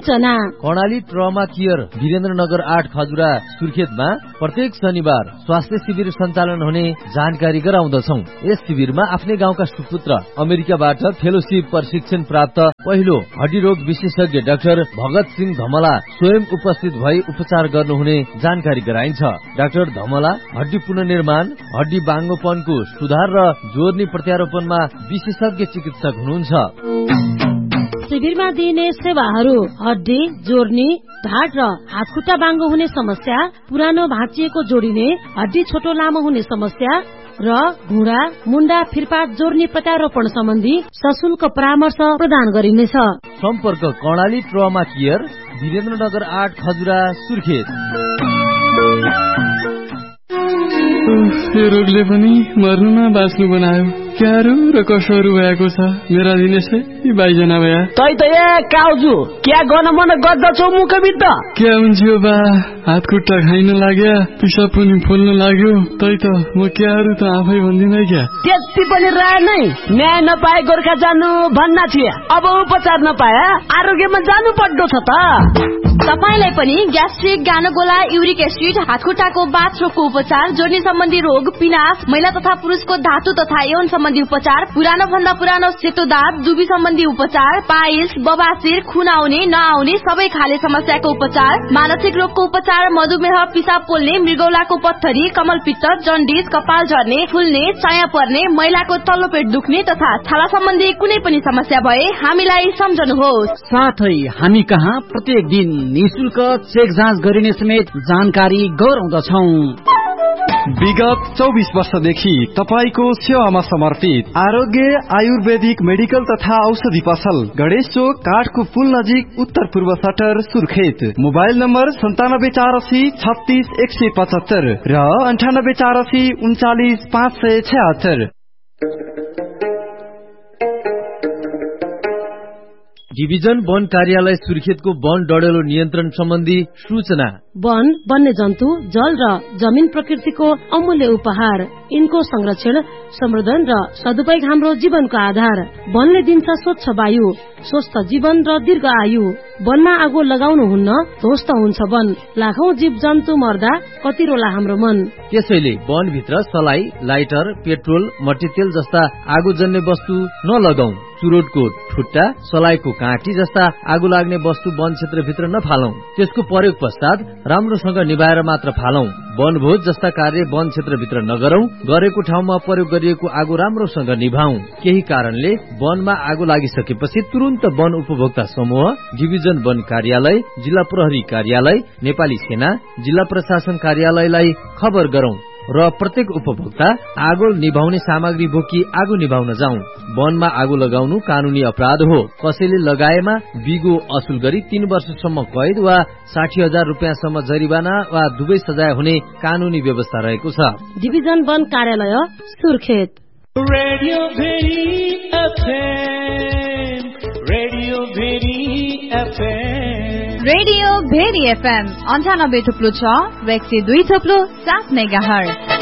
सूचना। Karnali trauma care Birendranagar 8 Khajura सुर्खेतमा प्रत्येक शनिबार स्वास्थ्य शिविर सञ्चालन हुने जानकारी गराउँदछौं। यस शिविरमा आफ्नै गाउँका सुपुत्र अमेरिकाबाट फेलोशिप प्रशिक्षण प्राप्त पहिलो हड्डी रोग विशेषज्ञ डाक्टर भगत सिंह धमला स्वयं उपस्थित भई उपचार गर्नुहुने जानकारी गराइन्छ। डाक्टर धमला हड्डी पुनर्निर्माण, हड्डी बाङ्गोपनको सुधार र जोर्नी प्रत्यारोपणमा विशेषज्ञ चिकित्सक हुनुहुन्छ। शिविरमा दिइने सेवाहरू हड्डी जोर्नी, ढाड र हातखुट्टा बाङ्गो हुने समस्या, पुरानो भाँचिएको जोडिने, हड्डी छोटो लामो हुने समस्या र घुँडा, मुन्डा, फिर्पात जोर्नी प्रत्यारोपण सम्बन्धी सशुल्क परामर्श प्रदान गरिनेछ। सम्पर्क कर्णाली ट्रमा केयर वीरेन्द्रनगर 8 खजुरा सुर्खेत। यो रोगले पनि मर्नुमा बाँच्नु बनायो। क्यारो र कसहरू भएको छ मेरा दिनेशले यी बाइजना भया। तै त काउजु क्या गर्न मन गर्दछौ मुखबित? क्या हुन्छ बा, हात खुट्टा खाइन लाग्यो, पिसाब पनि फुल्न लाग्यो। तै त म क्यारो त आफै भन्दिनँ क्या। त्यति पनि राय नै न्याय नपाए गोर्खा जानु भन्ना थिए। अब उपचार नपाए आरोग्यमा जानु पर्दो छ त। तपाईलाई पनि ग्यास्ट्रिक, गानोगोला, युरिक एसिड, हातखुट्टाको बाथरोगको उपचार, जोर्नी सम्बन्धी रोग, पिनास, महिला तथा पुरुषको धातु तथा यौन सम्बन्धी उपचार, पुरानो भन्दा पुरानो सेतो दाँत, दुबी सम्बन्धी उपचार, पाइल्स, बबासिर, खुन आउने नआउने सबै खाले समस्याको उपचार, मानसिक रोगको उपचार, मधुमेह, पिसाब पोल्ने, मृगौलाको पत्थरी, कमलपित्त, जन्डिस, कपाल झर्ने, फुल्ने, चाया पर्ने, महिलाको तल्लो पेट दुख्ने तथा छाला सम्बन्धी कुनै पनि समस्या भए हामीलाई सम्झनुहोस्। साथै हामी कहाँ प्रत्येक दिन निशुल्क चेक जाँच गरिने समेत जानकारी गराउँदछौं। विगत 24 वर्षदेखि तपाईको सेवामा समर्पित आरोग्य आयुर्वेदिक मेडिकल तथा औषधि पसल, गणेश चोक, काठको पुल नजिक, उत्तर पूर्व सटर, सुर्खेत। मोबाइल नम्बर 9748 36 175 र 9848 39 576। डिभिजन वन कार्यालय सुर्खेतको वन डढेलो नियन्त्रण सम्बन्धी सूचना। वन, वन्य जन्तु, जल र जमिन प्रकृतिको अमूल्य उपहार। यिनको संरक्षण, संवर्धन र सदुपयोग हाम्रो जीवनको आधार। वनले दिन्छ स्वच्छ वायु, स्वस्थ जीवन र दीर्घ आयु। वनमा आगो लगाउनु हुन्न, ध्वस्त हुन्छ वन। लाखौं जीव जन्तु मर्दा कति रोला हाम्रो मन। त्यसैले वनभित्र सलाई, लाइटर, पेट्रोल, मट्टीतेल जस्ता आगोजन्य वस्तु नलगाऊ। चुरोटको ठुट्टा, सलाइको काँटी जस्ता आगो लाग्ने वस्तु वन क्षेत्रभित्र नफालौं। त्यसको प्रयोग पश्चात राम्रोसँग निभाएर मात्र फालौं। वनभोज जस्ता कार्य वन क्षेत्रभित्र नगरौं। गरेको ठाउँमा प्रयोग गरिएको आगो राम्रोसँग निभाऊ। केही कारणले वनमा आगो लागिसकेपछि तुरुन्त वन उपभोक्ता समूह, डिभिजन वन कार्यालय, जिल्ला प्रहरी कार्यालय, नेपाली सेना, जिल्ला प्रशासन कार्यालयलाई खबर गरौं र प्रत्येक उपभोक्ता आगो निभाउने सामग्री बोकी आगो निभाउन जाउँ। वनमा आगो लगाउनु कानूनी अपराध हो। कसैले लगाएमा बिगो असुल गरी 3 वर्षसम्म कैद वा 60,000 रुपियाँसम्म जरिवाना वा दुवै सजाय हुने कानूनी व्यवस्था रहेको छ। डिभिजन वन कार्यालय Surkhet. Radio very FM, radio very FM, radio very FM 98.6 र 102.7 मेगाहर्ज।